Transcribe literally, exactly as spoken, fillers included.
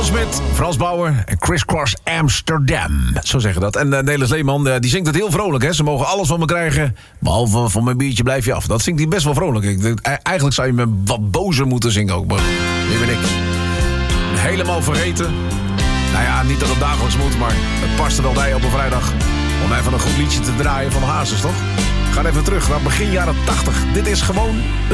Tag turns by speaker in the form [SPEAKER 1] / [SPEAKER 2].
[SPEAKER 1] Jan Smit, Frans Bauer en Chris Cross Amsterdam. Zo zeggen dat. En uh, Nelis Leeman, uh, die zingt het heel vrolijk. Hè? Ze mogen alles van me krijgen, behalve van mijn biertje blijf je af. Dat zingt hij best wel vrolijk. Ik, uh, eigenlijk zou je me wat bozer moeten zingen ook. Maar wie ben ik? Helemaal vergeten. Nou ja, niet dat het dagelijks moet, maar het past er wel bij op een vrijdag. Om even een goed liedje te draaien van Hazes, toch? Ga even terug naar begin jaren tachtig. Dit is gewoon...